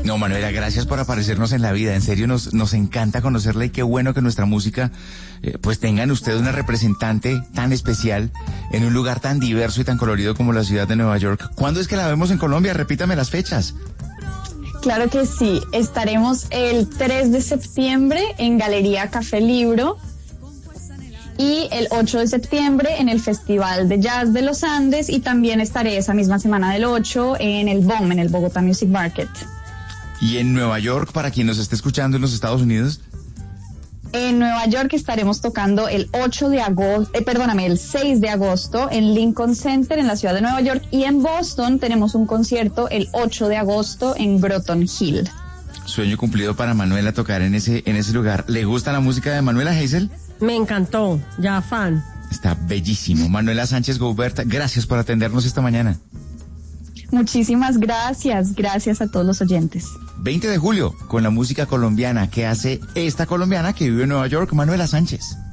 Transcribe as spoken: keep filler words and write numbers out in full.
No, Manuela, gracias por aparecernos en la vida. En serio, nos, nos encanta conocerla y qué bueno que nuestra música, eh, pues tengan ustedes una representante tan especial en un lugar tan diverso y tan colorido como la ciudad de Nueva York. ¿Cuándo es que la vemos en Colombia? Repítame las fechas. Claro que sí, estaremos el tres de septiembre en Galería Café Libro y el ocho de septiembre en el Festival de Jazz de los Andes, y también estaré esa misma semana del ocho en el B O M, en el Bogotá Music Market. ¿Y en Nueva York, para quien nos esté escuchando en los Estados Unidos? En Nueva York estaremos tocando el ocho de agosto, eh, perdóname, el seis de agosto en Lincoln Center en la ciudad de Nueva York, y en Boston tenemos un concierto el ocho de agosto en Groton Hill. Sueño cumplido para Manuela tocar en ese, en ese lugar. ¿Le gusta la música de Manuela, Hazel? Me encantó, ya fan. Está bellísimo. Manuela Sánchez Goubert, gracias por atendernos esta mañana. Muchísimas gracias, gracias a todos los oyentes. veinte de julio, con la música colombiana que hace esta colombiana que vive en Nueva York, Manuela Sánchez.